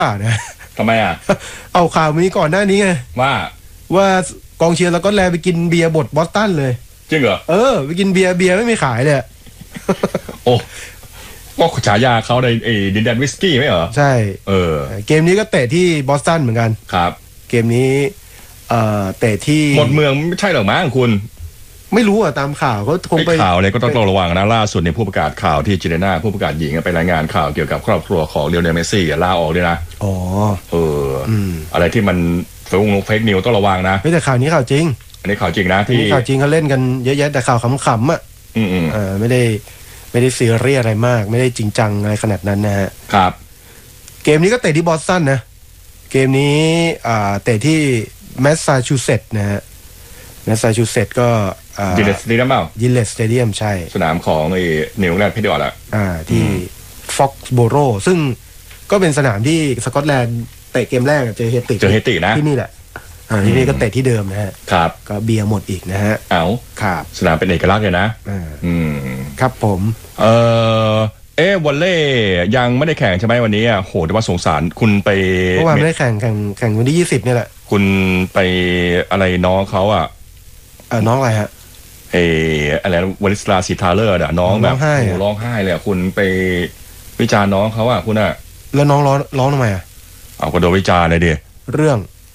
นะทำไมอ่ะเอาข่าวมีก่อนหน้านี้ไงว่ากองเชียร์แล้วก็แลไปกินเบียร์บดบอสตันเลยจริงเหรอไปกินเบียร์ไม่มีขายเลยโอ้ก็ฉายาเขาในดินแดนวิสกี้ไหมเหรอใช่เกมนี้ก็เตะที่บอสตันเหมือนกันครับเกมนี้เตะที่หมดเมืองไม่ใช่หรอกมั้งคุณไม่รู้ตามข่าวเขาคงไปข่าวเนี่ยก็ต้องระวังนะล่าสุดในผู้ประกาศข่าวที่เจเนน่าผู้ประกาศหญิงไปรายงานข่าวเกี่ยวกับครอบครัวของเลโอเนลเมสซี่ลาออกด้วยนะอะไรที่มันเฟกนิวต้องระวังนะไม่แต่ข่าวนี้ข่าวจริงอันนี้ข่าวจริงนะที่ข่าวจริงเขาเล่นกันเยอะแยะแต่ข่าวขำๆไม่ได้ซีเรียสอะไรมากไม่ได้จริงจังอะไรขนาดนั้นนะฮะครับเกมนี้ก็เตะที่บอสตันนะเกมนี้เตะที่แมสซาชูเซตส์นะฮะแมสซาชูเซตส์ก็ยินเลสสเตเดียมเปล่ายินเลสสเตเดียมใช่สนามของนิวอิงแลนด์เพเทอร์ละที่ฟ็อกซ์โบโรซึ่งก็เป็นสนามที่สกอตแลนด์เตะเกมแรกเจอเฮตินะที่นี่แหละที่นี่ก็เตะที่เดิมนะฮะครับก็เบียร์หมดอีกนะฮะครับสนามเป็นเอกลักษณ์เลยนะครับผมวอลเล่ยังไม่ได้แข่งใช่ไหมวันนี้โหแต่ว่าสงสารคุณไปเมื่อวานไม่ได้แข่งวันที่20เนี่ยแหละคุณไปอะไรน้องเขาน้องอะไรฮะอะไรวลิสลาสิทาเลอร์น้องแบบร้องไห้เลยคุณไปวิจารณ์น้องเขาคุณแล้วน้องร้องทำไมเอาก็โดนวิจารณ์เลยดิเรื่อง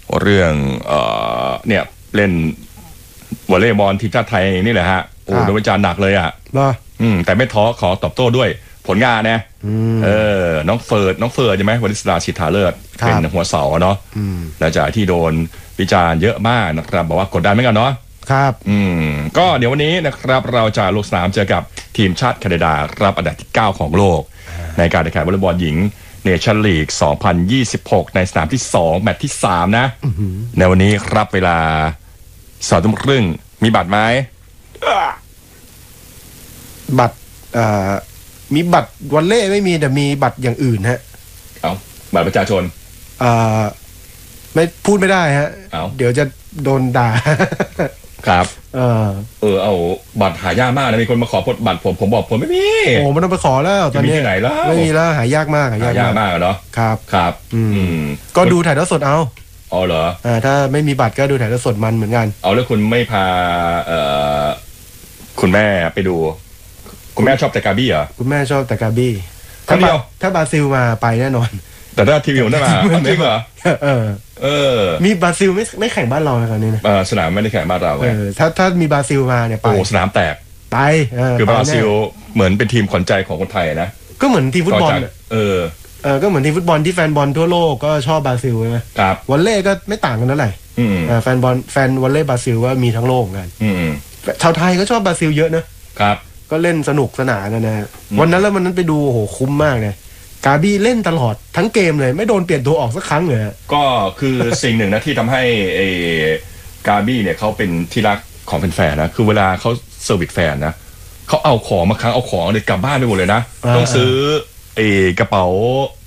เนี่ยเล่นวอลเลย์บอลทีมชาติไทยนี่แหละฮะโอ้โดนวิจารณ์หนักเลยแต่ไม่ท้อขอตอบโต้ด้วยผลงานนะน้องเฟิร์ดใช่ไหมวลิสลาสิทาเลอร์เป็นหัวเสาเนาะหลังจากที่โดนวิจารณ์เยอะมากนะครับบอกว่ากดดันเหมือนกันเนาะครับก็เดี๋ยววันนี้นะครับเราจะลงสนามเจอกับทีมชาติแคนาดารับอันดับที่9ของโลกในการแข่งขันวอลเลย์บอลหญิงเนชั่นลีก2026ในสนามที่2แมตช์ที่3นะในวันนี้ครับเวลา 2:30 นมีบัตรไหมบัตรมีบัตรวอลเล่ไม่มีแต่มีบัตรอย่างอื่นฮะบัตรประชาชนไม่พูดไม่ได้ฮะเดี๋ยวจะโดนด่าครับเอาบัตรหายากมากนะมีคนมาขอบัตรผมบอกผมไม่มีมันต้องไปขอแล้วตอนนี้ที่ไหนแล้วไม่มีแล้วหายากมากเนาะครับก็ดูถ่ายทอดสดเอาเหรอถ้าไม่มีบัตรก็ดูถ่ายทอดสดมันเหมือนกันแล้วคุณไม่พาคุณแม่ไปดูคุณแม่ชอบแต่กาบี้เหรอคุณแม่ชอบแต่กาบี้ถ้าบราซิลมาไปแน่นอนแต่ถ้าทีวีได้มาจริงเหรอมีบราซิลไม่แข่งบ้านเราในครั้งนี้นะสนามไม่ได้แข่งบ้านเราถ้ามีบราซิลมาเนี่ยไปสนามแตกไปคือบราซิลเหมือนเป็นทีมขวัญใจของคนไทยนะก็เหมือนทีมฟุตบอลก็เหมือนทีมฟุตบอลที่แฟนบอลทั่วโลกก็ชอบบราซิลใช่ไหมครับวอลเล่ก็ไม่ต่างกันเท่าไหร่แฟนวอลเล่บราซิลก็มีทั้งโลกกันชาวไทยก็ชอบบราซิลเยอะนะครับก็เล่นสนุกสนานนะวันนั้นไปดูโอ้โหคุ้มมากเลยกาบี้เล่นตลอดทั้งเกมเลยไม่โดนเปลี่ยนตัวออกสักครั้งเลยก็คือสิ่งหนึ่งนะที่ทำให้กาบี้เนี่ยเขาเป็นที่รักของแฟนๆนะคือเวลาเขาเซอร์วิสแฟนนะเขาเอาของมาค้างเอาของเลยกลับบ้านไปหมดเลยนะต้องซื้อกระเป๋า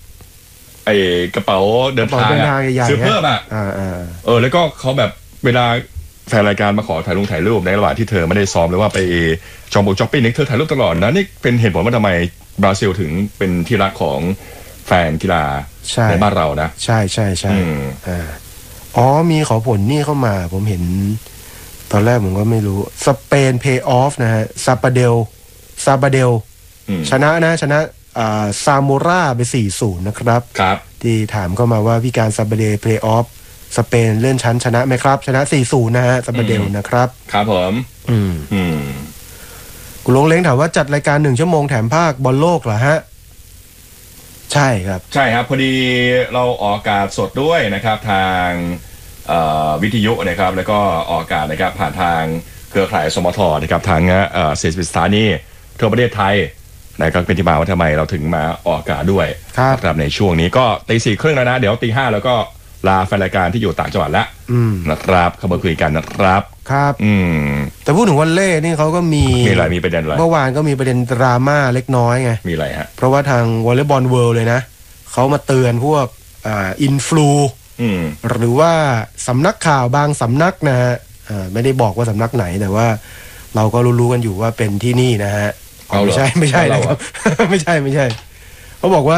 เดินทางซื้อเพิ่มแล้วก็เขาแบบเวลาแฟนรายการมาขอถ่ายรูปในระหว่างที่เธอไม่ได้ซ้อมหรือว่าไปจองช้อปปิ้งเธอถ่ายรูปตลอดนะนี่เป็นเหตุผลว่าทำไมบราซิลถึงเป็นที่รักของแฟนกีฬาในบ้านเรานะใช่มีขอผลนี่เข้ามาผมเห็นตอนแรกผมก็ไม่รู้สเปนเพย์ออฟนะฮะซาบาเดลชนะซาโมราไป 4-0 นะครับที่ถามเข้ามาว่าพี่การซาบาเดลเพย์ออฟสเปนเลื่อนชั้นชนะไหมครับชนะ 4-0 นะฮะซาบาเดลนะครับครับผมคุณลงเล้งถามว่าจัดรายการ1 ชั่วโมงแถมภาคบอลโลกเหรอฮะใช่ครับพอดีเราออกอากาศสดด้วยนะครับทางวิทยุนะครับแล้วก็ออกอากาศนะครับผ่านทางเครือข่ายสมทนะครับทาง40 สถานีทั่วประเทศไทยนะครับเป็นที่มาว่าทำไมเราถึงมาออกอากาศด้วยครับในช่วงนี้ก็ 4:30 แล้วนะเดี๋ยว 5:00 แล้วก็ลาแฟนรายการที่อยู่ต่างจังหวัดแล้วนะครับเข้ามาคุยกันนะครับครับแต่พูดถึงวอลเล่นี่เขาก็มีประเด็นอะไรเมื่อวานก็มีประเด็นดราม่าเล็กน้อยไงมีอะไรฮะเพราะว่าทางวอลเลย์บอลเวิลด์เลยนะเขามาเตือนพวกอินฟลูหรือว่าสำนักข่าวบางสำนักนะฮะไม่ได้บอกว่าสำนักไหนแต่ว่าเราก็รู้ๆกันอยู่ว่าเป็นที่นี่นะฮะไม่ใช่นะครับ ไม่ใช่เขาบอกว่า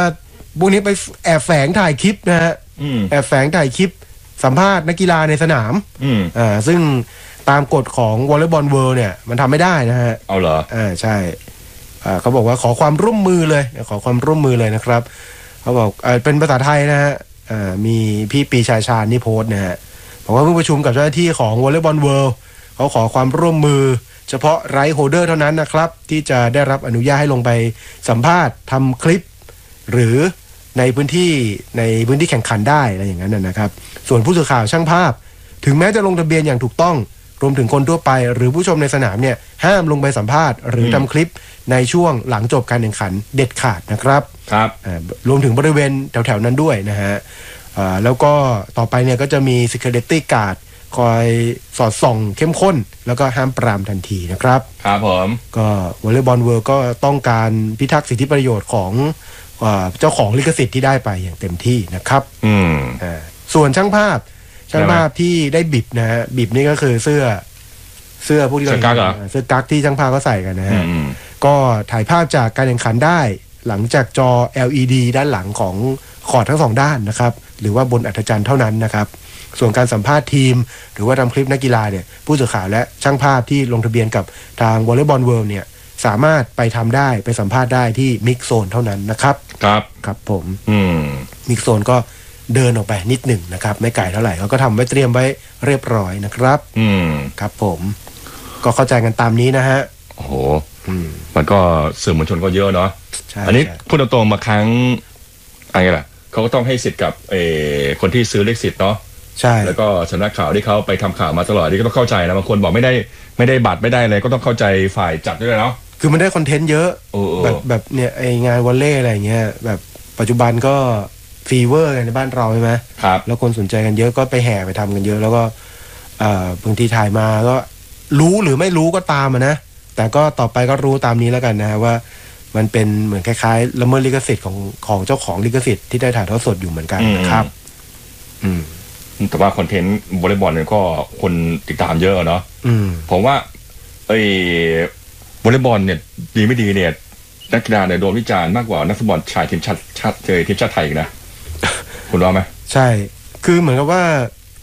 พวกนี้ไปแอบแฝงถ่ายคลิปนะฮะแอบแฝงถ่ายคลิปสัมภาษณ์นักกีฬาในสนามซึ่งตามกฎของวอลเลย์บอลเวิลด์เนี่ยมันทำไม่ได้นะฮะเอาเหรอใช่เขาบอกว่าขอความร่วมมือเลยขอความร่วมมือเลยนะครับเขาบอกเป็นภาษาไทยนะฮะมีพี่ปีชาชาญนี่โพสต์นะฮะบอกว่าเพิ่งประชุมกับเจ้าหน้าที่ของวอลเลย์บอลเวิลด์เขาขอความร่วมมือเฉพาะไรท์โฮลเดอร์เท่านั้นนะครับที่จะได้รับอนุญาตให้ลงไปสัมภาษณ์ทำคลิปหรือในพื้นที่แข่งขันได้อะไรอย่างนั้นนะครับส่วนผู้สื่อข่าวช่างภาพถึงแม้จะลงทะเบียนอย่างถูกต้องรวมถึงคนทั่วไปหรือผู้ชมในสนามเนี่ยห้ามลงไปสัมภาษณ์หรือทำคลิปในช่วงหลังจบการแข่งขันเด็ดขาดนะครับครับรวมถึงบริเวณแถวๆนั้นด้วยนะฮะแล้วก็ต่อไปเนี่ยก็จะมี security guard คอยสอดส่องเข้มข้นแล้วก็ห้ามปรามทันทีนะครับครับผมก็วอลเลย์บอลเวิลด์ก็ต้องการพิทักษ์สิทธิประโยชน์ของเจ้าของลิขสิทธิ์ที่ได้ไปอย่างเต็มที่นะครับส่วนช่างภาพที่ได้บิบนะฮะบิบนี่ก็คือเสื้อพวกที่เสื้อกั๊กที่ช่างภาพก็ใส่กันนะฮะก็ถ่ายภาพจากการแข่งขันได้หลังจากจอ LED ด้านหลังของคอร์ตทั้งสองด้านนะครับหรือว่าบนอัฐจันทร์เท่านั้นนะครับส่วนการสัมภาษณ์ทีมหรือว่าทำคลิปนักกีฬาเนี่ยผู้สื่อข่าวและช่างภาพที่ลงทะเบียนกับทางวอลเลย์บอลเวิลด์เนี่ยสามารถไปทำได้ไปสัมภาษณ์ได้ที่มิกโซนเท่านั้นนะครับครับผมมิกโซนก็เดินออกไปนิดหนึ่งนะครับไม่ไกลเท่าไหร่เขาก็ทำไว้เตรียมไว้เรียบร้อยนะครับครับผมก็เข้าใจกันตามนี้นะฮะโอ้โหมันก็สื่อมวลชนก็เยอะเนาะอันนี้พูดตรงๆมาครั้งอะไรล่ะเขาก็ต้องให้สิทธิ์กับคนที่ซื้อเลขสิทธิ์เนาะใช่แล้วก็สำนักข่าวที่เขาไปทำข่าวมาตลอดนี่ก็ต้องเข้าใจนะบางคนบอกไม่ได้บัตรไม่ได้อะไรก็ต้องเข้าใจฝ่ายจัดด้วยเนาะคือมันได้คอนเทนต์เยอะแบบเนี่ยไองานวอลเลย์อะไรเงี้ยแบบปัจจุบันก็ฟีเวอร์ในบ้านเราใช่ไหมครับแล้วคนสนใจกันเยอะก็ไปแห่ไปทำกันเยอะแล้วก็บางทีถ่ายมาก็รู้หรือไม่รู้ก็ตามนะแต่ก็ต่อไปก็รู้ตามนี้แล้วกันนะว่ามันเป็นเหมือนคล้ายๆละเมิดลิขสิทธิ์ของเจ้าของลิขสิทธิ์ที่ได้ถ่ายทอดสดอยู่เหมือนกันนะครับแต่ว่าคอนเทนต์วอลเลย์บอลเนี่ยก็คนติดตามเยอะเนาะผมว่าวอลเลย์บอลเนี่ยดีไม่ดีเนี่ยนักกีฬาเนี่ยโดนวิจารณ์มากกว่านักฟุตบอลชายทีมชาติไทยนะคุณว่าไหมใช่คือเหมือนกับว่า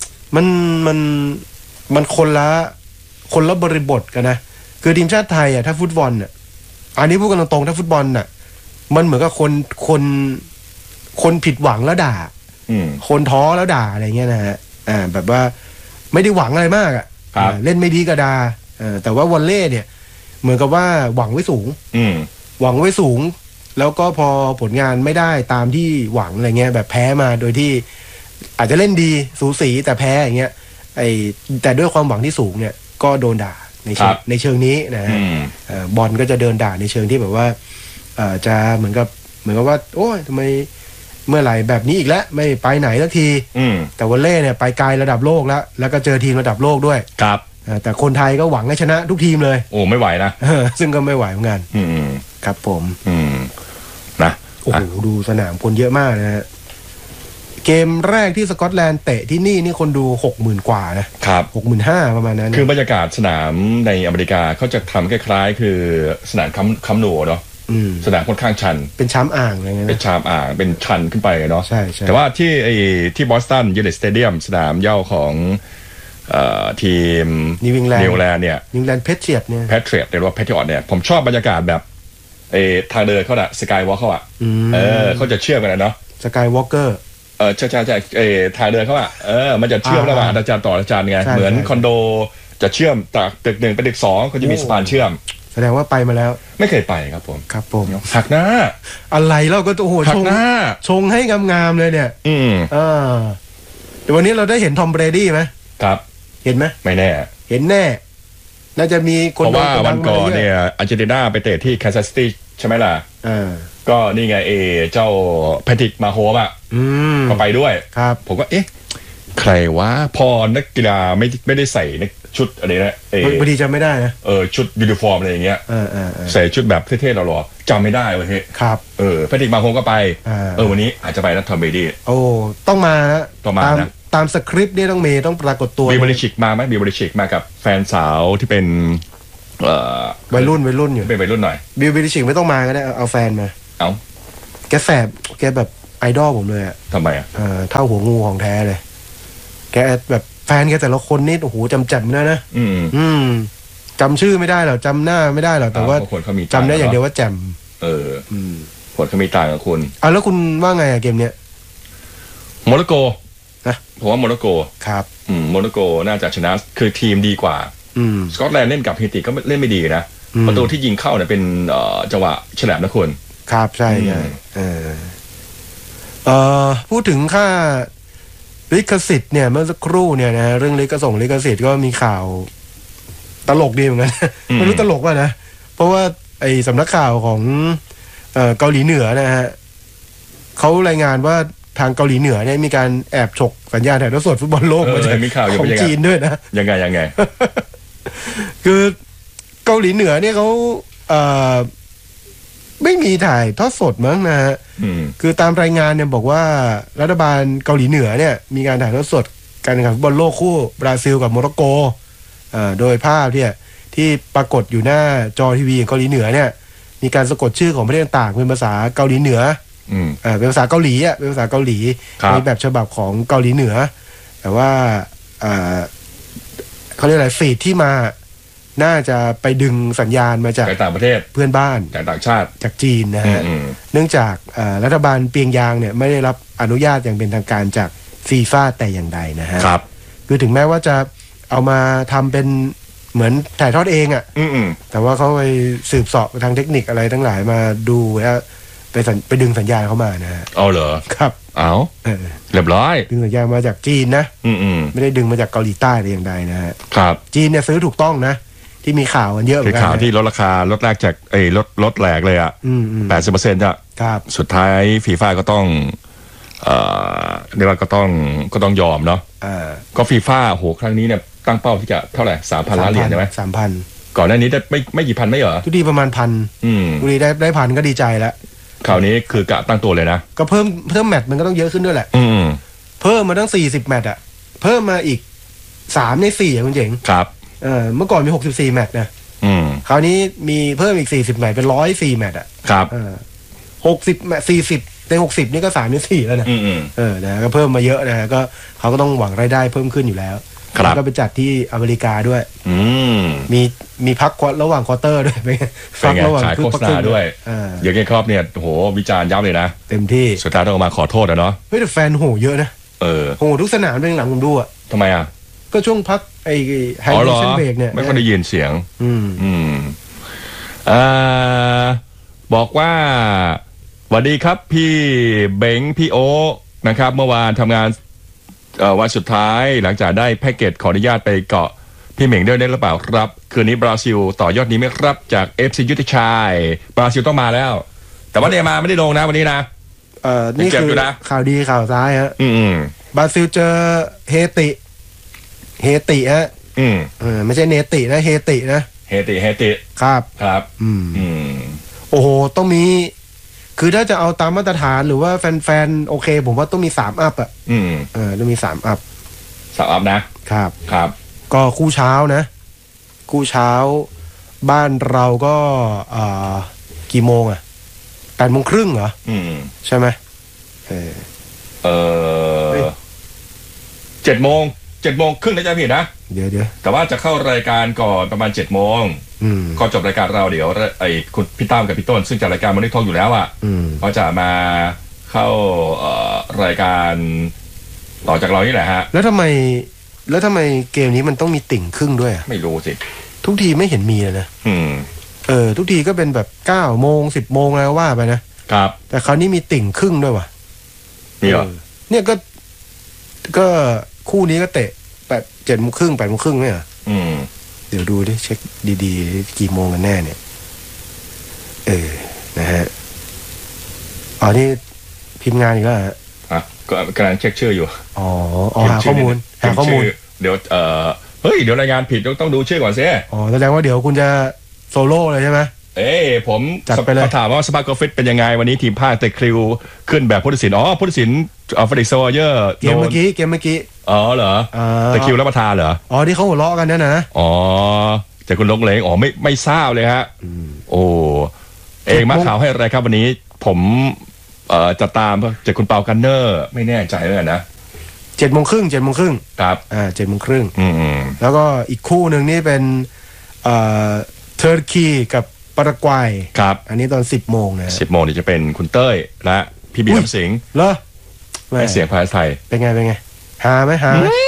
มันคนละบริบทกันนะคือทีมชาติไทยอ่ะถ้าฟุตบอลอ่ะอันนี้พูดกันตรงๆถ้าฟุตบอลน่ะมันเหมือนกับคนผิดหวังแล้วด่าคนท้อแล้วด่าอะไรเงี้ยนะฮะแบบว่าไม่ได้หวังอะไรมากอ่ะเล่นไม่ดีก็ด่าแต่ว่าวอลเลย์เนี่ยเหมือนกับว่าหวังไว้สูงหวังไว้สูงแล้วก็พอผลงานไม่ได้ตามที่หวังอะไรเงี้ยแบบแพ้มาโดยที่อาจจะเล่นดีสูสีแต่แพ้อย่างเงี้ยแต่ด้วยความหวังที่สูงเนี่ยก็โดนด่าในเชิงนี้นะฮะบอลก็จะเดินด่าในเชิงที่แบบว่าจะเหมือนกับว่าโอ้ยทำไมเมื่อไหร่แบบนี้อีกแล้วไม่ไปไหนสักทีแต่วอลเล่เนี่ยไปไกลระดับโลกแล้วก็เจอทีมระดับโลกด้วยครับแต่คนไทยก็หวังให้ชนะทุกทีมเลยโอ้ไม่ไหวนะซึ่งก็ไม่ไหวเหมือนกันครับผมนะโอ้โหดูสนามคนเยอะมากนะฮะเกมแรกที่สกอตแลนด์เตะที่นี่คนดู 60,000 กว่านะครับ 65,000 ประมาณนั้นคือบรรยากาศสนามในอเมริกาเขาจะทำคล้ายๆคือสนามคัมนูเนาะสนามค่อนข้างชันเป็นชามอ่างอะไรเงี้ยเป็นชามอ่างเป็นชันขึ้นไปเนาะใช่แต่ว่าที่บอสตันยูไนเต็ดสเตเดียมสนามเหย้าของทีมนิวอิงแลนด์เนี่ยนิวอิงแลนด์เพทเทียร์เนี่ยหรือว่าเพทเทียร์เนี่ยผมชอบบรรยากาศแบบทางเดินเขาอะสกายวอล์กเขาอะเขาจะเชื่อมกันเนาะสกายวอล์กเกอร์ใช่ทางเดินเขาอะมันจะเชื่อมระหว่างอาจารย์ต่ออาจารย์ไงเหมือนคอนโดจะเชื่อมจากตึก1ไปตึก2ก็จะมีสะพานเชื่อมแสดงว่าไปมาแล้วไม่เคยไปครับผมหักหน้าอะไรเราก็โอ้โหชงให้งามๆเลยเนี่ยแต่วันนี้เราได้เห็นทอมเบรดี้ไหมครับเห็นไหมไม่แน่เห็นแน่น่าจะมีคนเพราะว่าวันก่อนเนี่ยอาร์เจนตินาไปเตะที่แคนซัสซิตี้ใช่ไหมล่ะก็นี่ไงเจ้าแพทริกมาโฮมก็ไปด้วยครับผมก็ใครวะพอนักกีฬาไม่ได้ใส่ชุดอะไรนะบางทีจำไม่ได้นะชุดยูนิฟอร์มอะไรอย่างเงี้ยใส่ชุดแบบเท่ๆหล่อๆจำไม่ได้เว้ยครับแพทริกมาโฮมก็ไปวันนี้อาจจะไปนะทอมเบรดี้โอ้ต้องมานะนะตามสคริปต์นี่ต้องปรากฏตัวบีบริชิกมาไหมบีบริชิกมากับแฟนสาวที่เป็นวัยรุ่นอยู่เป็นวัยรุ่นหน่อยบิลบิลิชิกไม่ต้องมาก็ได้เอาแฟนมาเอาแกแสบแกแบบไอดอลผมเลยอ่ะทำไมอ่ะเท่าหัวงูของแท้เลยแกแบบแฟนแกแต่ละคนนี่โอ้โหจำแจ่มนะ จำชื่อไม่ได้หรอกจำหน้าไม่ได้หรอกแต่ว่าจำได้อย่างเดียวว่าแจ่มคนเขามีต่างกับคุณแล้วคุณว่าไงอะเกมเนี้ยโมร็อกโกนะผมว่าโมร็อกโกครับโมร็อกโกน่าจะชนะคือทีมดีกว่าสกอตแลนด์เล่นกับเฮติก็เล่นไม่ดีนะประตูที่ยิงเข้าเนี่ยเป็นจังหวะฉลับนะคุณครับใช่ใช่พูดถึงค่าลิขสิทธิ์เนี่ยเมื่อสักครู่เนี่ยนะเรื่องลิขสิทธิ์ก็มีข่าวตลกดีเหมือนกันไม่รู้ตลกป่ะนะเพราะว่าไอ้สำนักข่าวของเกาหลีเหนือนะฮะเขารายงานว่าทางเกาหลีเหนือเนี่ยมีการแอบฉกสัญญาณถ่ายทอดสดฟุตบอลโลกมาจากของจีนด้วยนะยังไงคือเกาหลีเหนือเนี่ยเขาไม่มีถ่ายทอดสดมั้งนะฮะคือตามรายงานเนี่ยบอกว่ารัฐบาลเกาหลีเหนือเนี่ยมีการถ่ายทอดสดการแข่งขันฟุตบอลโลกคู่บราซิลกับโมร็อกโกโดยภาพที่ปรากฏอยู่หน้าจอทีวีของเกาหลีเหนือเนี่ยมีการสะกดชื่อของประเทศต่างเป็นภาษาเกาหลีเหนือเป็นภาษาเกาหลีเป็นภาษาเกาหลีในแบบฉบับของเกาหลีเหนือแต่ว่าเขาเรียกอะไรฟีดที่มาน่าจะไปดึงสัญญาณมาจากต่างประเทศเพื่อนบ้านจากต่างชาติจากจีนนะฮะเนื่องจากรัฐบาลเปียงยางเนี่ยไม่ได้รับอนุญาตอย่างเป็นทางการจากฟีฟ่าแต่อย่างใดนะฮะคือถึงแม้ว่าจะเอามาทำเป็นเหมือนถ่ายทอดเองอ่ะแต่ว่าเขาไปสืบเสาะทางเทคนิคอะไรทั้งหลายมาดูแล้วไปดึงสัญญาณเข้ามานะฮะเอาเหรอครับเอาเรียบร้อยดึงสัญญาณมาจากจีนนะไม่ได้ดึงมาจากเกาหลีใต้แต่อย่างใดนะฮะครับจีนเนี่ยซื้อถูกต้องนะที่มีข่าวกันเยอะเหมือนกันข่าวที่ลดราคาลดแรกจากลดแหลกเลยอ่ะ80%อ่ะครับสุดท้ายฟีฟ่าก็ต้องเรียกว่าก็ต้องยอมเนาะก็ฟีฟ่าโหครั้งนี้เนี่ยตั้งเป้าที่จะเท่าไหร่ 3,000 ล้านเหรียญใช่ไหม 3,000 ก่อนหน้านี้ได้ไม่กี่พันไม่เหรอทุกทีประมาณ 1,000 ทุกทีได้พันก็ดีใจแล้วคราวนี้คือกะตั้งตัวเลยนะก็เพิ่มแมตช์มันก็ต้องเยอะขึ้นด้วยแหละเพิ่มมาตั้ง40แมตช์อ่ะเพิ่มมาอีก3ใน4อ่ะคุณเจ๋งครับเมื่อก่อนมี64แมตช์นะคราวนี้มีเพิ่มอีก40แมตช์เป็น104แมตช์อ่ะครับ 60แมตช์40ใน60นี่ก็3ใน4แล้วนะนะก็เพิ่มมาเยอะนะก็เขาก็ต้องหวังรายได้เพิ่มขึ้นอยู่แล้วก็ไปจัดที่อเมริกาด้วยมีพักระหว่างควอเตอร์ด้วยพักระหว่างโฆษณาด้วยเดี๋ยวเกครอบเนี่ยโหวิจารณ์ยับเลยนะเต็มที่สุดท้ายต้องมาขอโทษนะเนาะเฮ้ยแต่แฟนโหเยอะนะโหทุกสนามเป็นหลังผมดูอ่ะทำไมอ่ะก็ช่วงพักไฮไดรชั่นเบรกเนี่ยไม่ค่อยได้ยินเสียงบอกว่าสวัสดีครับพี่เบงพี่โอนะครับเมื่อวานทำงานวันสุดท้ายหลังจากได้แพ็กเกจขออนุญาตไปเกาะพี่เหม่งได้หรือเปล่าครับคืนนี้บราซิลต่อยอดนี้ไหมครับจาก FC ยุทธชัยบราซิลต้องมาแล้วแต่ว่าเนย์มาร์ไม่ได้ลงนะวันนี้นะนี่คือข่าวดีข่าวร้ายฮะบราซิลเจอเฮติฮะไม่ใช่เนตินะเฮตินะเฮติครับโอ้โหต้องมีคือถ้าจะเอาตามมาตรฐานหรือว่าแฟนๆโอเคผมว่าต้องมี3อัพอ่ะต้องมี3อัพนะครับก็คู่เช้านะคู่เช้าบ้านเราก็กี่โมงอ่ะ8:30เหรอใช่ไหม 7 โมงครึ่งนะจ๊ะพี่นะเดี๋ยวแต่ว่าจะเข้ารายการก่อนประมาณ7 โมงก็จบรายการเราเดี๋ยวคุณพี่ตั้มกับพี่ต้นซึ่งจัดรายการมันได้ท่องอยู่แล้วอ่ะก็จะมาเข้ารายการต่อจากเรานี่แหละฮะแล้วทำไมเกมนี้มันต้องมีติ่งครึ่งด้วยอ่ะไม่รู้สิทุกทีไม่เห็นมีเลยนะทุกทีก็เป็นแบบ9 โมง 10 โมงแล้วว่าไปนะครับแต่คราวนี้มีติ่งครึ่งด้วยว่ะนี่เหรอเนี่ยก็คู่นี้ก็เตะ7 โมงครึ่ง 8 โมงครึ่งเนี่ยเดี๋ยวดูดิเช็คดีๆกี่โมงกันแน่เนี่ยนะฮะนี่พิมพ์งานอีกแล้วฮะก็กำลังเช็คชื่ออยู่หาข้อมูลเดี๋ยวเฮ้ยเดี๋ยวรายงานผิดต้องดูชื่อก่อนซิแสดงว่าเดี๋ยวคุณจะโซโล่เลยใช่ไหมผมเขาถามว่าสปาร์กฟิตเป็นยังไงวันนี้ทีมภาคเตะคริวขึ้นแบบพุทธศิลป์พุทธศิลป์เฟลิกซ์โซเยอร์เกมเมื่อกี้เหรอเตะคริวรับประทานเหรอที่เขาหัวเราะกันนั่นนะแต่คุณลงเลงไม่ทราบเลยฮะเองมาข่าวให้อะไรครับวันนี้ผมจะตามจากคุณเปากันเนอร์ไม่แน่ใจเลยนะ 7:30 ครับ 7:30แล้วก็อีกคู่หนึ่งนี่เป็นเทอร์กีกับปารากวัยครับอันนี้ตอน 10 โมงนะ 10 โมงนี่จะเป็นคุณเต้ยและพี่บีน้ำสิงห์เหรอให้เสียงภาษาไทยเป็นไงหาไหม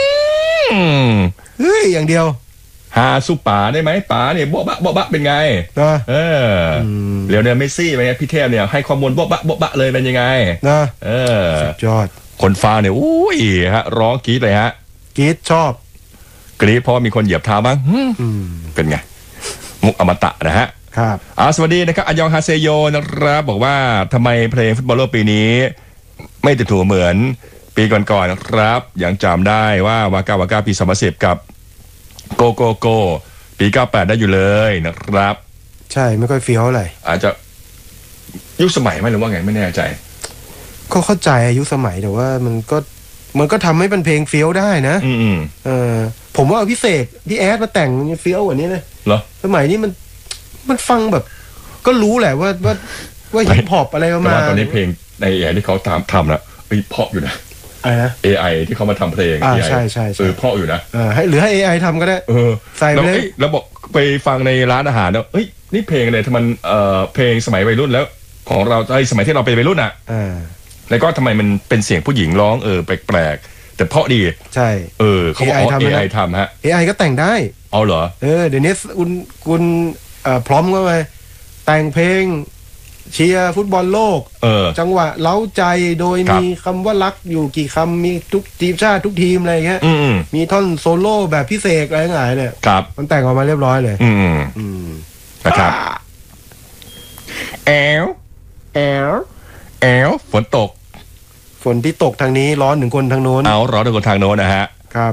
เฮ้ยอย่างเดียวหาสู้ป๋าได้ไหมป๋าเนี่ยโบ๊ะบะเป็นไงเรียวเนี่ยเมสซี่เป็นไงพี่เทพเนี่ยให้ข้อมูลโบ๊ะบะเลยเป็นยังไงสุดยอดคนฟังเนี่ยอุ้ยฮะร้องกรี๊ดเลยฮะกรี๊ดชอบกรี๊ดเพราะมีคนเหยียบเท้าบ้างเป็นไงมุกอมตะนะฮะครับสวัสดีนะครับอันยองฮาเซโยนะครับบอกว่าทำไมเพลงฟุตบอลโลกปีนี้ไม่ติดถูเหมือนปีก่อนๆนะครับยังจำได้ว่าวาก้าปี2010กับโกปี98ได้อยู่เลยนะครับใช่ไม่ค่อยเฟี้ยวอะไรอาจจะยุคสมัยไหมหรือว่าไงไม่แน่ใจก็เข้าใจยุคสมัยแต่ว่ามันก็ทำให้เป็นเพลงเฟี้ยวได้นะผมว่าพี่เสกพี่แอดมาแต่งเฟี้ยวกว่านี้เลยเหรอสมัยนี้มันฟังแบบก็รู้แหละว่าฮิปฮอปอะไรประมาณตอนนี้เพลงใน AI ที่เขาทำนะเพราะอยู่นะอะไรนะ AI ที่เขามาทำเพลงใช่เพราะอยู่นะหรือให้ AI ทำก็ได้ใส่ไปเลยแล้วบอกไปฟังในร้านอาหารแล้วนี่เพลงอะไรทำไมเพลงสมัยวัยรุ่นแล้วของเราสมัยที่เราเป็นวัยรุ่นอ่ะแล้วก็ทำไมมันเป็นเสียงผู้หญิงร้องแปลกๆแต่เพราะดีใช่เขาบอกAI ทำฮะ AI ก็แต่งได้เอาเหรอเดี๋ยวนี้คุณพร้อมก็ไปแต่งเพลงเชียร์ฟุตบอลโลกจังหวะเล้าใจโดยมีคำว่ารักอยู่กี่คำมีทุกทีมชาติทุกทีมอะไรเงี้ยมีท่อนโซโล่แบบพิเศษอะไรต่างๆเนี่ยมันแต่งออกมาเรียบร้อยเลยนะครับแอลฝนตกฝนที่ตกทางนี้ร้อนถึงคนทางโน้นร้อนถึงคนทางโน้นนะฮะครับ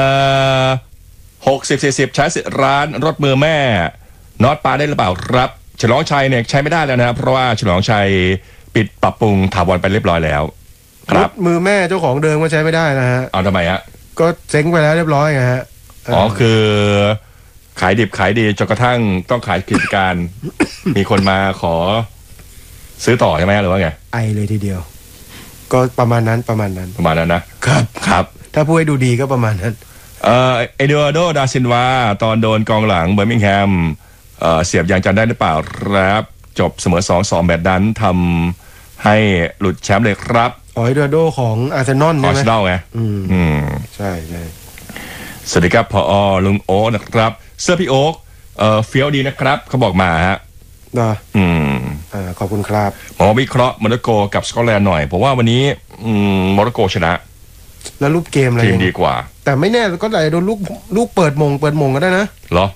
60-40ใช้สิทธิ์ร้านรถมือแม่น็อตปลาได้หรือเปล่าครับฉลองชัยเนี่ยใช้ไม่ได้แล้วนะเพราะว่าฉลองชัยปิดปรับปรุงถาวรไปเรียบร้อยแล้วครับมือแม่เจ้าของเดิมก็ใช้ไม่ได้นะฮะทำไมฮะก็เซ็งไปแล้วเรียบร้อยไงฮะคือขายดิบขายดีจนกระทั่งต้องขายกิจการ มีคนมาขอซื้อต่อใช่ไหมหรือว่าไงไอเลยทีเดียวก็ประมาณนั้นนะครับถ้าพูดให้ดูดีก็ประมาณนั้นเอเดโดดาซินวาตอนโดนกองหลังเบอร์มิงแฮมเสียบยางจันได้หรือเปล่าครับจบเสมอ 2-2 แบบนั้นทำให้หลุดแชมป์เลยครับเอเดโดของอาร์เซนอลใช่ไหมอาร์เซนอลไงใช่สวัสดีครับพอลุงโอ๊กนะครับเสื้อพี่โอ๊กเฟี้ยวดีนะครับเขาบอกมาฮะขอบคุณครับหมอวิเคราะห์โมร็อกโกกับสกอตแลนด์หน่อยผมว่าวันนี้โมร็อกโกชนะแล้วรูปเกมอะไรทีมดีกว่าแต่ไม่แน่ก็ไหลโดนลูกเปิดมงก็ได้นะเหรอ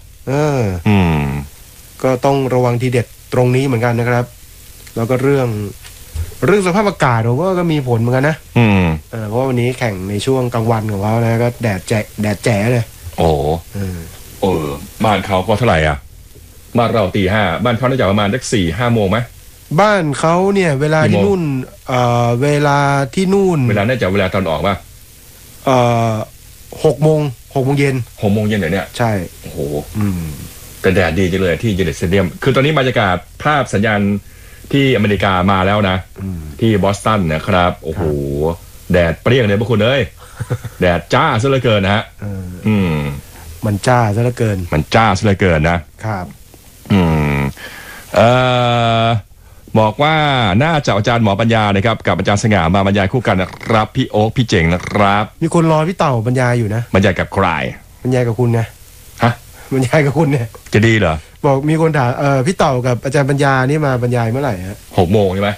ก็ต้องระวังทีเด็ดตรงนี้เหมือนกันนะครับแล้วก็เรื่องสภาพอากาศผมว่าก็มีผลเหมือนกันนะเพราะวันนี้แข่งในช่วงกลางวันของเขานะก็แดดแจ๋เลยบ้านเขาก็เท่าไหร่อ่ะบ้านเราตี 5บ้านเขาน่าจะประมาณสัก 4-5 โมงไหมบ้านเขาเนี่ยเวลาที่นู่นเวลาที่นู่นเวลาน่าจะเวลาตอนออกป่ะ 6 โมงเย็น 6 โมงเย็นเนี่ยใช่โอ้โหแต่แดดดีจังเลยที่เจเนตสเตเดียมคือตอนนี้บรรยากาศภาพสัญญาณที่อเมริกามาแล้วนะที่บอสตันนะครับโอ้โหแดดเปรี้ยงเลยพวกคุณเอ้ยแดดจ้าซะเหลือเกินนะฮะมันจ้าซะเหลือเกินนะครับบอกว่าน่าจะอาจารย์หมอปัญญานะครับกับอาจารย์สง่ามาบรรยายคู่กันนะครับพี่โอ๊คพี่เจ๋งนะครับมีคนรอพี่เต่าบรรยายอยู่นะบรรยายกับใครบรรยายกับคุณไงบรรยายกับคุณเนี่ยจะดีเหรอบอกมีคนถามพี่เต่ากับอาจารย์ปัญญานี่มาบรรยายเมื่อไหร่ฮะ 6 โมงใช่ไหม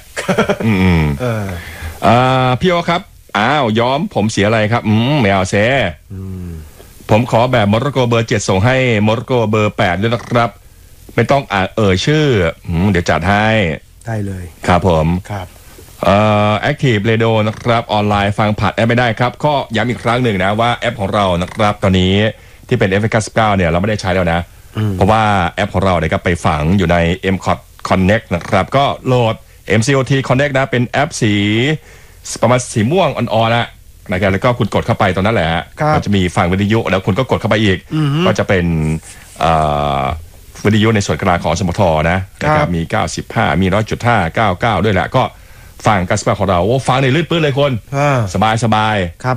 พี่โอ๊คครับย้อมผมเสียอะไรครับไม่เอาเซ่ผมขอแบบโมร็อกโกเบอร์7ส่งให้โมร็อกโกเบอร์8ด้วยนะครับไม่ต้องชื่อเดี๋ยวจัดให้ได้เลยครับผมครับ Active Radio นะครับออนไลน์ฟังผ่านแอปไม่ได้ครับก็ย้ำอีกครั้งหนึ่งนะว่าแอปของเรานะครับตอนนี้ที่เป็น F99 เนี่ยเราไม่ได้ใช้แล้วนะเพราะว่าแอปของเราเนี่ยก็ไปฝังอยู่ใน MCOT Connect นะครับก็โหลด MCOT Connect นะเป็นแอปสีประมาณสีม่วงอ่อนๆนะครับแล้วก็คุณกดเข้าไปตรงนั้นแหละก็จะมีฟังวิทยุแล้วคุณก็กดเข้าไปอีกก็จะเป็นวิทยุในส่วนกลางของสมทนะครับมี95มี100.5 99ด้วยแหละก็ฟังกัสปาของเราโอ้ฟังในลื่นปื้นเลยคนอ่าสบายครับ